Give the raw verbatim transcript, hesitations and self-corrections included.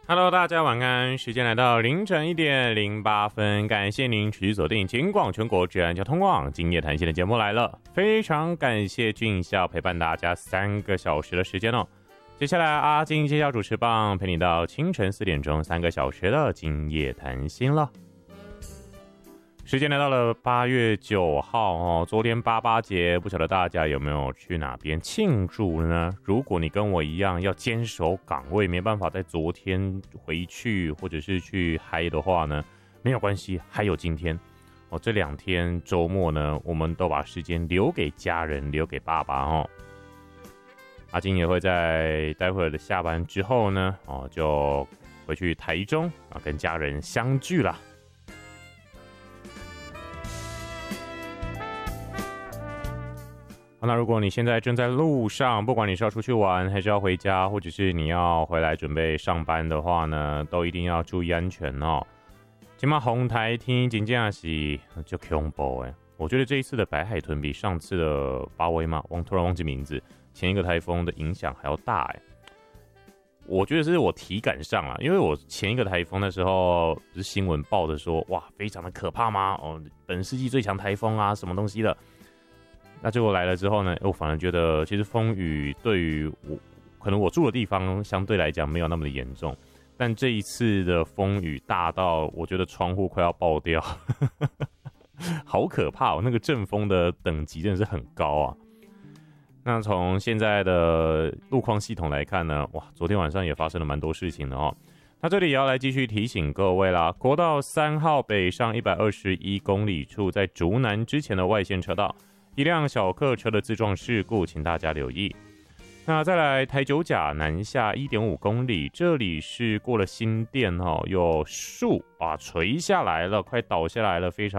Hello， 大家晚安，时间来到凌晨一点零八分，感谢您持续锁定警广全国治安交通网今夜谈心的节目来了，非常感谢俊孝陪伴大家三个小时的时间哦。接下来阿金接下主持棒，陪你到清晨四点钟，三个小时的今夜谈心了。时间来到了八月九号哦，昨天八八节，不晓得大家有没有去哪边庆祝呢？如果你跟我一样要坚守岗位，没办法在昨天回去或者是去嗨的话呢，没有关系，还有今天哦。这两天周末呢，我们都把时间留给家人，留给爸爸哦。阿金也会在待会儿的下班之后呢，哦，就回去台中啊，跟家人相聚啦。那如果你现在正在路上，不管你是要出去玩还是要回家，或者是你要回来准备上班的话呢，都一定要注意安全哦。今嘛红台天真正是就恐怖哎，我觉得这一次的白海豚比上次的巴威嘛，忘突然忘记名字，前一个台风的影响还要大哎。我觉得是我体感上啦，因为我前一个台风的时候不是新闻报的说哇非常的可怕吗？哦，本世纪最强台风啊，什么东西的。那结果来了之后呢，我反而觉得其实风雨对于我，可能我住的地方相对来讲没有那么的严重，但这一次的风雨大到我觉得窗户快要爆掉，好可怕哦！那个阵风的等级真的是很高啊。那从现在的路况系统来看呢，哇，昨天晚上也发生了蛮多事情的哦。那这里也要来继续提醒各位啦，国道三号北上一百二十一公里处，在竹南之前的外线车道。一辆小客车的自撞事故，请大家留意。那再来台九甲南下 一点五公里，这里是过了新店哦，有树啊垂下来了，快倒下来了，非常